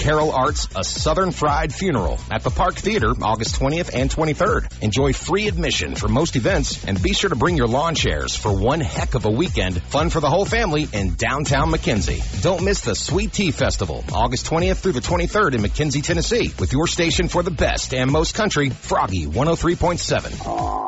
Carol Arts, A Southern Fried Funeral at the Park Theater, August 20th and 23rd. Enjoy free admission for most events, and be sure to bring your lawn chairs for one heck of a weekend. Fun for the whole family in downtown McKenzie. Don't miss the Sweet Tea Festival, August 20th through the 23rd in McKenzie, Tennessee, with your station for the best and most country, Froggy 103.7.